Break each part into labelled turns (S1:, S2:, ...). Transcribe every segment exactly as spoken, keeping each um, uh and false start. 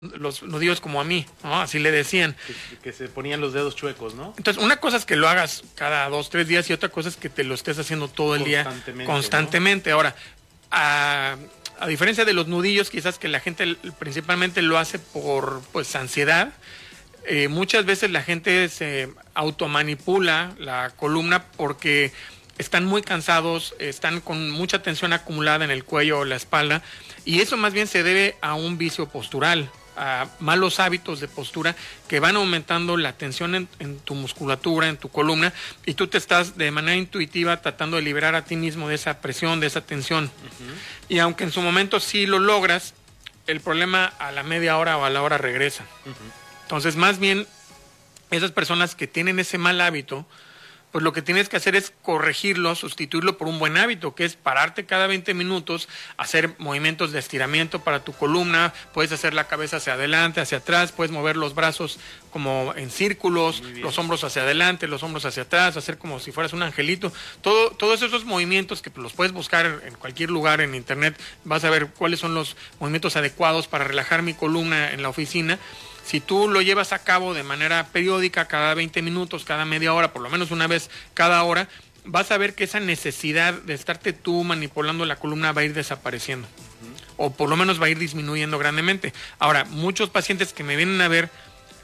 S1: los nudillos como a mí, ¿no? Así le decían.
S2: Que, que se ponían los dedos chuecos, ¿no?
S1: Entonces, una cosa es que lo hagas cada dos, tres días y otra cosa es que te lo estés haciendo todo el día constantemente. ¿No? Ahora, a, a diferencia de los nudillos, quizás que la gente principalmente lo hace por pues ansiedad, eh, muchas veces la gente se automanipula la columna porque están muy cansados, están con mucha tensión acumulada en el cuello o la espalda, y eso más bien se debe a un vicio postural, a malos hábitos de postura que van aumentando la tensión en, en tu musculatura, en tu columna, y tú te estás de manera intuitiva tratando de liberar a ti mismo de esa presión, de esa tensión. Uh-huh. Y aunque en su momento sí lo logras, el problema a la media hora o a la hora regresa. Uh-huh. Entonces, más bien, esas personas que tienen ese mal hábito, pues lo que tienes que hacer es corregirlo, sustituirlo por un buen hábito, que es pararte cada veinte minutos, hacer movimientos de estiramiento para tu columna, puedes hacer la cabeza hacia adelante, hacia atrás, puedes mover los brazos como en círculos, los hombros hacia adelante, los hombros hacia atrás, hacer como si fueras un angelito. Todo, todos esos movimientos que los puedes buscar en cualquier lugar en internet, vas a ver cuáles son los movimientos adecuados para relajar mi columna en la oficina. Si tú lo llevas a cabo de manera periódica, cada veinte minutos, cada media hora, por lo menos una vez cada hora, vas a ver que esa necesidad de estarte tú manipulando la columna va a ir desapareciendo. Uh-huh. O por lo menos va a ir disminuyendo grandemente. Ahora, muchos pacientes que me vienen a ver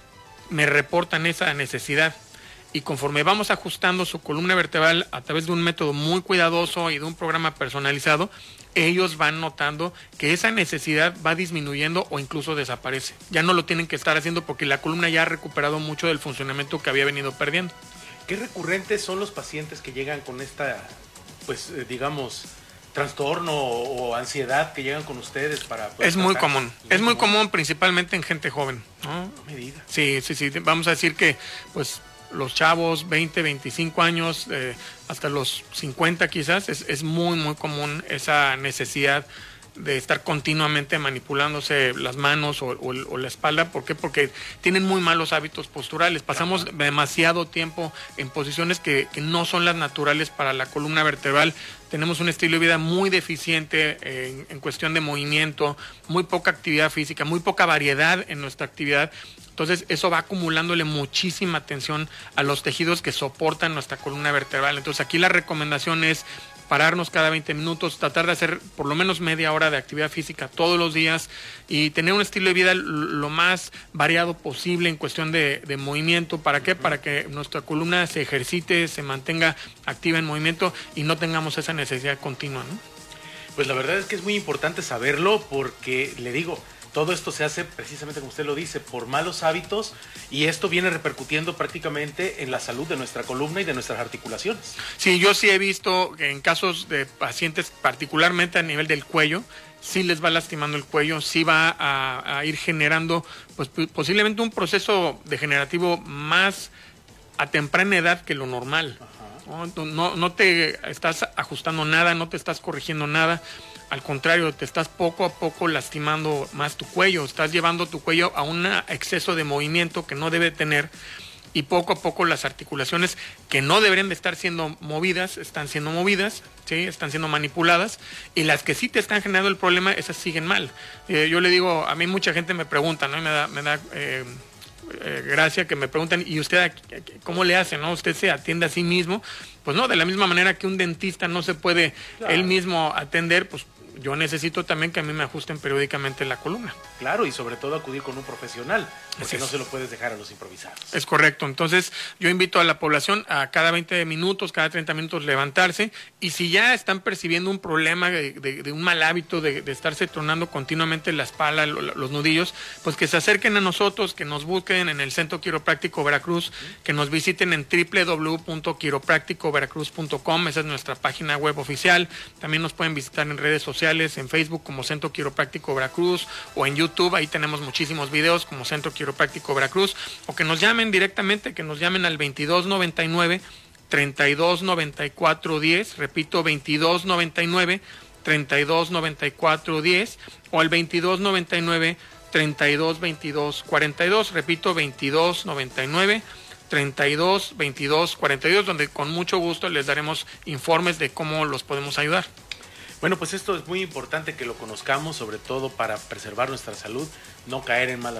S1: me reportan esa necesidad. Y conforme vamos ajustando su columna vertebral a través de un método muy cuidadoso y de un programa personalizado, ellos van notando que esa necesidad va disminuyendo o incluso desaparece. Ya no lo tienen que estar haciendo porque la columna ya ha recuperado mucho del funcionamiento que había venido perdiendo.
S2: ¿Qué recurrentes son los pacientes que llegan con esta, pues, eh, digamos, trastorno o, o ansiedad que llegan con ustedes para... Pues,
S1: es muy tratar? común, es, es muy común? común principalmente en gente joven, ¿no?
S2: No me digas.
S1: Sí, sí, sí, vamos a decir que, pues... los chavos, veinte, veinticinco años, eh, hasta los cincuenta quizás, es, es muy, muy común esa necesidad de estar continuamente manipulándose las manos o, o, o la espalda. ¿Por qué? Porque tienen muy malos hábitos posturales. Pasamos Ajá. demasiado tiempo en posiciones que, que no son las naturales para la columna vertebral. Tenemos un estilo de vida muy deficiente en, en cuestión de movimiento, muy poca actividad física, muy poca variedad en nuestra actividad. Entonces eso va acumulándole muchísima tensión a los tejidos que soportan nuestra columna vertebral. Entonces aquí la recomendación es pararnos cada veinte minutos, tratar de hacer por lo menos media hora de actividad física todos los días y tener un estilo de vida lo más variado posible en cuestión de, de movimiento. ¿Para qué? Para que nuestra columna se ejercite, se mantenga activa en movimiento y no tengamos esa necesidad continua, ¿no?
S2: Pues la verdad es que es muy importante saberlo porque, le digo, todo esto se hace precisamente como usted lo dice, por malos hábitos, y esto viene repercutiendo prácticamente en la salud de nuestra columna y de nuestras articulaciones.
S1: Sí, yo sí he visto que en casos de pacientes, particularmente a nivel del cuello, sí les va lastimando el cuello, sí va a, a ir generando pues posiblemente un proceso degenerativo más a temprana edad que lo normal. ¿No? No, no te estás ajustando nada, no te estás corrigiendo nada. Al contrario, te estás poco a poco lastimando más tu cuello, estás llevando tu cuello a un exceso de movimiento que no debe tener y poco a poco las articulaciones que no deberían de estar siendo movidas, están siendo movidas, ¿sí? Están siendo manipuladas y las que sí te están generando el problema, esas siguen mal. Eh, yo le digo, a mí mucha gente me pregunta, ¿no? Y me da, me da eh, eh, gracia que me preguntan, ¿y usted cómo le hace? ¿No? ¿Usted se atiende a sí mismo? Pues no, de la misma manera que un dentista no se puede claro. él mismo atender, pues yo necesito también que a mí me ajusten periódicamente la columna.
S2: Claro, y sobre todo acudir con un profesional, porque
S1: es.
S2: no se lo puedes dejar a los improvisados.
S1: Es correcto. Entonces, yo invito a la población a cada veinte minutos, cada treinta minutos levantarse, y si ya están percibiendo un problema de, de, de un mal hábito de, de estarse tronando continuamente la espalda, lo, los nudillos, pues que se acerquen a nosotros, que nos busquen en el Centro Quiropráctico Veracruz, que nos visiten en doble u doble u doble u punto quiropráctico veracruz punto com, esa es nuestra página web oficial. También nos pueden visitar en redes sociales, en Facebook como Centro Quiropráctico Veracruz o en YouTube, ahí tenemos muchísimos videos como Centro Quiropráctico Veracruz, o que nos llamen directamente, que nos llamen al veintidós noventa y nueve, treinta y dos noventa y cuatro diez, repito, veintidós noventa y nueve, treinta y dos noventa y cuatro diez, o al veintidós noventa y nueve, treinta y dos veintidós cuarenta y dos, repito, veintidós noventa y nueve, treinta y dos veintidós cuarenta y dos, donde con mucho gusto les daremos informes de cómo los podemos ayudar.
S2: Bueno, pues esto es muy importante que lo conozcamos, sobre todo para preservar nuestra salud, no caer en malas